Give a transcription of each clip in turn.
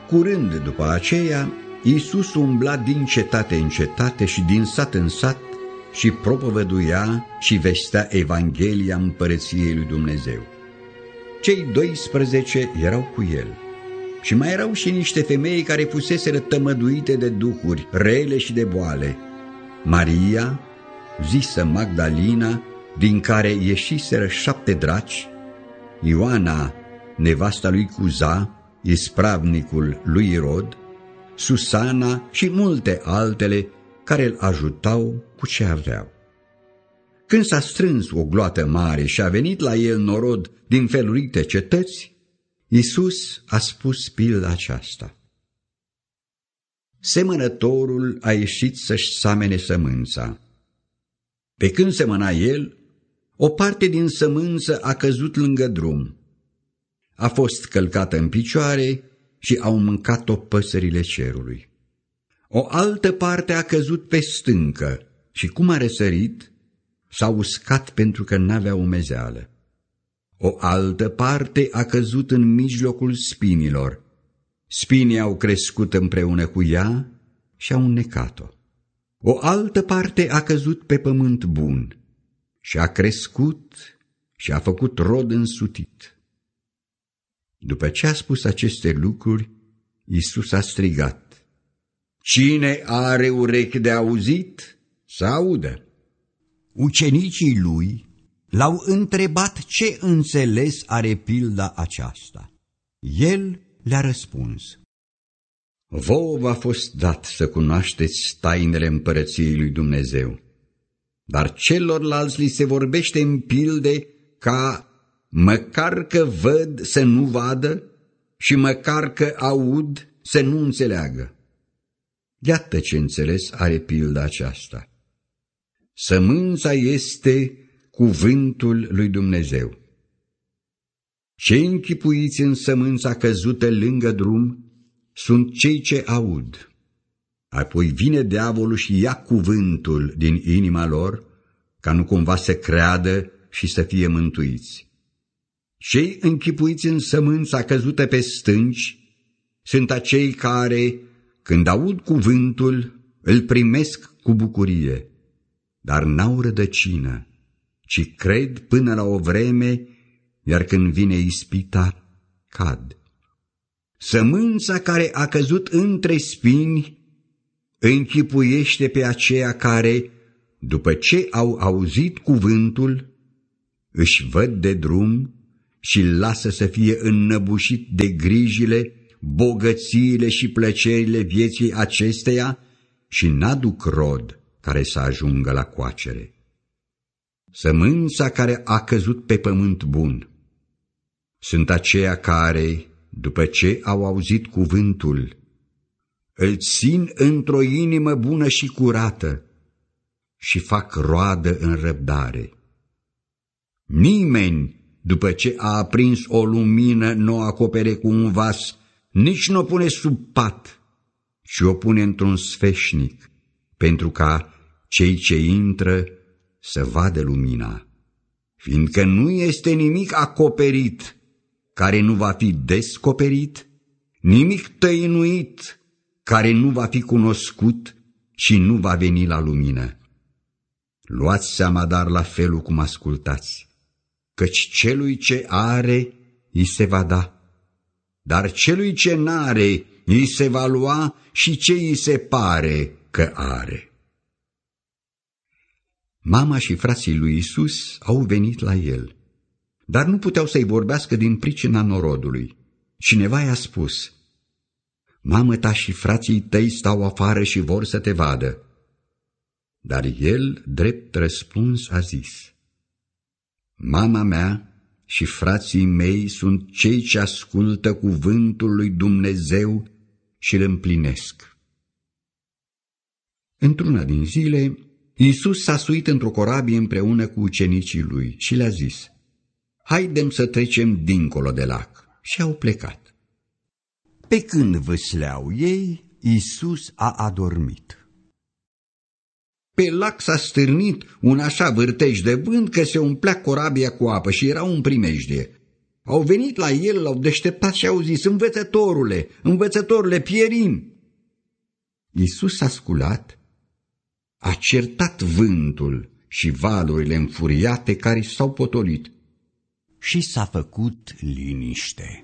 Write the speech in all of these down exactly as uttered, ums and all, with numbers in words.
Curând după aceea, Iisus umbla din cetate în cetate și din sat în sat și propovăduia și vestea Evanghelia Împărăției lui Dumnezeu. Cei doisprezece erau cu el și mai erau și niște femei care fuseseră tămăduite de duhuri rele și de boale: Maria, zisă Magdalina, din care ieșiseră șapte draci; Ioana, nevasta lui Cuza, ispravnicul lui Irod; Susana și multe altele care îl ajutau cu ce aveau. Când s-a strâns o gloată mare și a venit la el norod din felurite cetăți, Iisus a spus pilda aceasta: semănătorul a ieșit să-și samene sămânța. Pe când semăna el, o parte din sămânță a căzut lângă drum. A fost călcată în picioare și au mâncat-o păsările cerului. O altă parte a căzut pe stâncă și, cum a răsărit, s-a uscat pentru că n-avea umezeală. O altă parte a căzut în mijlocul spinilor. Spinii au crescut împreună cu ea și au înnecat-o. O altă parte a căzut pe pământ bun și a crescut și a făcut rod însutit. După ce a spus aceste lucruri, Iisus a strigat: cine are urechi de auzit, să audă. Ucenicii lui l-au întrebat ce înțeles are pilda aceasta. El le-a răspuns: vouă v-a fost dat să cunoașteți tainele împărăției lui Dumnezeu, dar celorlalți li se vorbește în pilde ca măcar că văd să nu vadă și măcar că aud să nu înțeleagă. Iată ce înțeles are pilda aceasta. Sămânța este cuvântul lui Dumnezeu. Cei închipuiți în sămânța căzută lângă drum sunt cei ce aud. Apoi vine diavolul și ia cuvântul din inima lor, ca nu cumva să creadă și să fie mântuiți. Cei închipuiți în sămânța căzută pe stânci sunt acei care, când aud cuvântul, îl primesc cu bucurie, dar n-au rădăcină, ci cred până la o vreme, iar când vine ispita, cad. Sămânța care a căzut între spini închipuiește pe aceia care, după ce au auzit cuvântul, își văd de drum și lasă să fie înnăbușit de grijile, bogățiile și plăcerile vieții acesteia și n-aduc rod care să ajungă la coacere. Sămânța care a căzut pe pământ bun sunt aceia care, după ce au auzit cuvântul, îl țin într-o inimă bună și curată și fac roadă în răbdare. Nimeni, după ce a aprins o lumină, nu o acopere cu un vas, nici nu o pune sub pat, ci o pune într-un sfeșnic, pentru ca cei ce intră să vadă lumina, fiindcă nu este nimic acoperit care nu va fi descoperit, nimic tăinuit care nu va fi cunoscut și nu va veni la lumină. Luați seama dar la felul cum ascultați, căci celui ce are, îi se va da, dar celui ce n-are, îi se va lua și ce îi se pare că are. Mama și frații lui Iisus au venit la el, dar nu puteau să-i vorbească din pricina norodului. Cineva i-a spus: mamă ta și frații tăi stau afară și vor să te vadă. Dar el, drept răspuns, a zis: mama mea și frații mei sunt cei ce ascultă cuvântul lui Dumnezeu și îl împlinesc. Într-una din zile, Iisus s-a suit într-o corabie împreună cu ucenicii lui și le-a zis: haidem să trecem dincolo de lac. Și au plecat. Pe când vâsleau ei, Iisus a adormit. Pe lac s-a stârnit un așa vârtej de vânt că se umplea corabia cu apă și era un primejdie. Au venit la el, l-au deșteptat și au zis: învățătorule, învățătorule, pierim. Iisus a sculat, a certat vântul și valurile înfuriate care s-au potolit și s-a făcut liniște.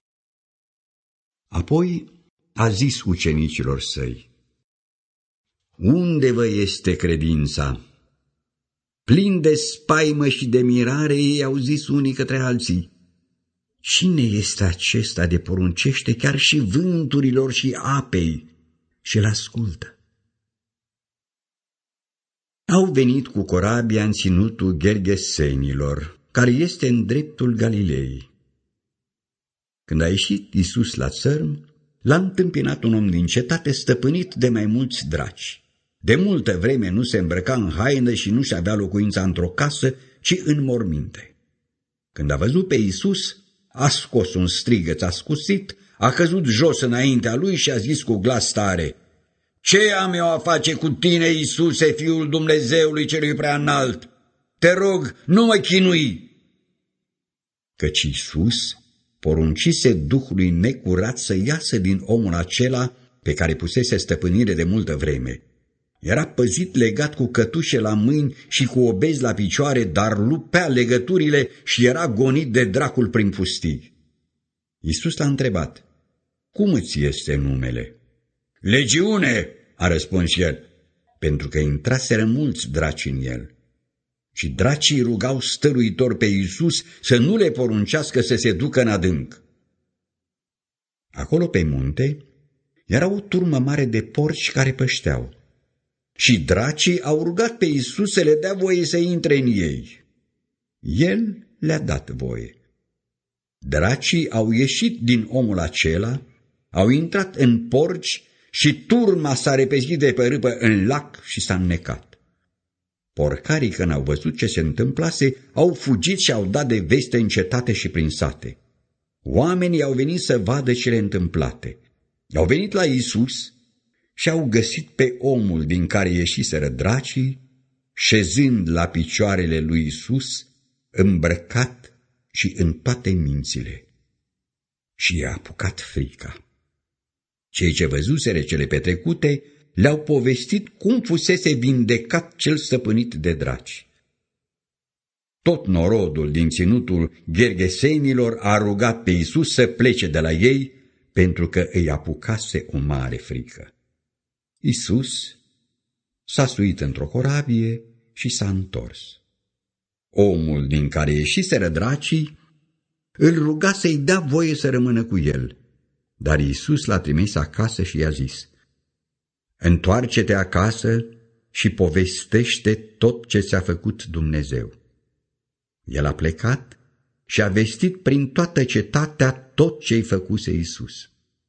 Apoi a zis ucenicilor săi: unde vă este credința? Plin de spaimă și de mirare, ei au zis unii către alții: cine este acesta de poruncește chiar și vânturilor și apei și îl ascultă? Au venit cu corabia în ținutul Gergesenilor, care este în dreptul Galilei. Când a ieșit Iisus la țărm, l-a întâmpinat un om din cetate stăpânit de mai mulți draci. De multă vreme nu se îmbrăca în haină și nu-și avea locuința într-o casă, ci în morminte. Când a văzut pe Iisus, a scos un strigăț ascuțit, a căzut jos înaintea lui și a zis cu glas tare: ce am eu a face cu tine, Iisuse, Fiul Dumnezeului celui preaînalt? Te rog, nu mă chinui! Căci Iisus poruncise duhului necurat să iasă din omul acela pe care pusese stăpânire de multă vreme. Era păzit legat cu cătușe la mâini și cu obezi la picioare, dar lupea legăturile și era gonit de dracul prin pustii. Iisus l-a întrebat: cum îți este numele? Legiune, a răspuns el, pentru că intraseră mulți draci în el. Și dracii rugau stăruitor pe Iisus să nu le poruncească să se ducă în adânc. Acolo pe munte era o turmă mare de porci care pășteau. Și dracii au rugat pe Iisus să le dea voie să intre în ei. El le-a dat voie. Dracii au ieșit din omul acela, au intrat în porci și turma s-a repezit de pe râpă în lac și s-a înnecat. Porcarii, când au văzut ce se întâmplase, au fugit și au dat de veste în cetate și prin sate. Oamenii au venit să vadă cele întâmplate. Au venit la Iisus și au găsit pe omul din care ieșiseră dracii, șezând la picioarele lui Iisus, îmbrăcat și în toate mințile. Și i-a apucat frica. Cei ce văzuseră cele petrecute le-au povestit cum fusese vindecat cel stăpânit de draci. Tot norodul din ținutul Gergesenilor a rugat pe Iisus să plece de la ei, pentru că îi apucase o mare frică. Iisus s-a suit într-o corabie și s-a întors. Omul din care ieșiseră dracii îl ruga să-i dea voie să rămână cu el, dar Iisus l-a trimis acasă și i-a zis: întoarce-te acasă și povestește tot ce ți-a făcut Dumnezeu. El a plecat și a vestit prin toată cetatea tot ce-i făcuse Iisus.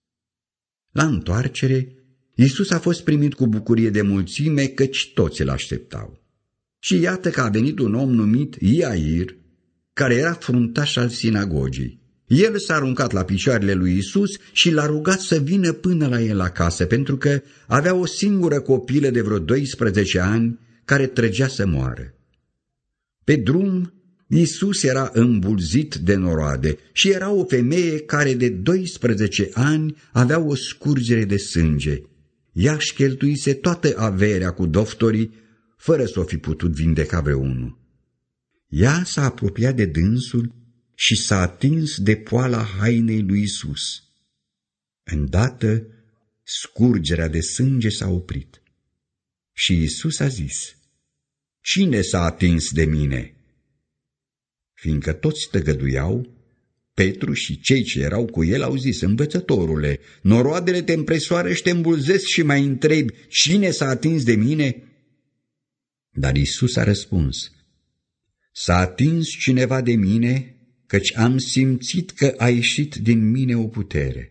La întoarcere, Iisus a fost primit cu bucurie de mulțime, căci toți îl așteptau. Și iată că a venit un om numit Iair, care era fruntaș al sinagogii. El s-a aruncat la picioarele lui Iisus și l-a rugat să vină până la el acasă, pentru că avea o singură copilă de vreo doisprezece ani care trăgea să moară. Pe drum, Iisus era îmbulzit de noroade și era o femeie care de doisprezece ani avea o scurgere de sânge. Ea își cheltuise toată averea cu doctorii, fără să o fi putut vindeca vreunul. Ea s-a apropiat de dânsul și s-a atins de poala hainei lui Iisus. Îndată, scurgerea de sânge s-a oprit. Și Iisus a zis: cine s-a atins de mine? Fiindcă toți tăgăduiau, Petru și cei ce erau cu el au zis: învățătorule, noroadele te împresoară și te îmbulzesc și mai întrebi: cine s-a atins de mine? Dar Iisus a răspuns: s-a atins cineva de mine, căci am simțit că a ieșit din mine o putere.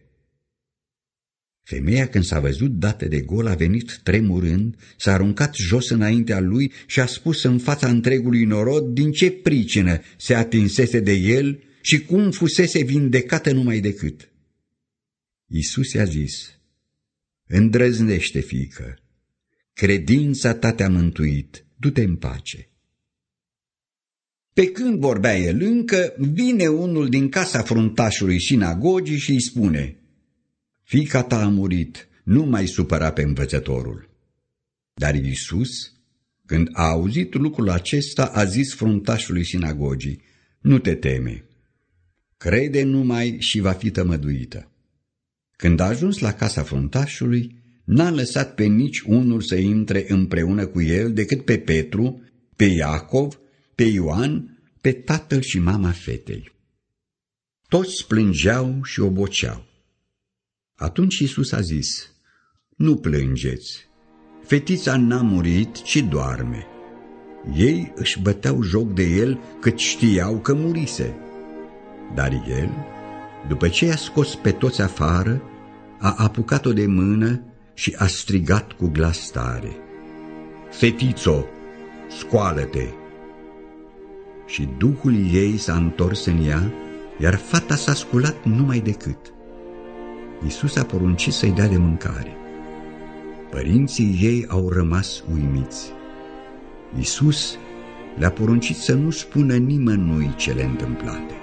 Femeia, când s-a văzut dată de gol, a venit tremurând, s-a aruncat jos înaintea lui și a spus în fața întregului norod din ce pricină se atinsese de el și cum fusese vindecată numai decât. Iisus i-a zis: îndrăznește, fiică, credința ta te-a mântuit, du-te în pace. Pe când vorbea el încă, vine unul din casa fruntașului sinagogii și îi spune: fiica ta a murit, nu mai supăra pe învățătorul. Dar Iisus, când a auzit lucrul acesta, a zis fruntașului sinagogii: nu te teme, crede numai și va fi tămăduită. Când a ajuns la casa fruntașului, n-a lăsat pe nici unul să intre împreună cu el decât pe Petru, pe Iacov, pe Ioan, pe tatăl și mama fetei. Toți plângeau și oboceau. Atunci Iisus a zis: nu plângeți, fetița n-a murit, ci doarme. Ei își băteau joc de el, cât știau că murise. Dar el, după ce i-a scos pe toți afară, a apucat-o de mână și a strigat cu glas tare: fetițo, scoală-te! Și duhul ei s-a întors în ea, iar fata s-a sculat numai decât. Iisus a poruncit să-i dea de mâncare. Părinții ei au rămas uimiți. Iisus le-a poruncit să nu spună nimănui cele întâmplate.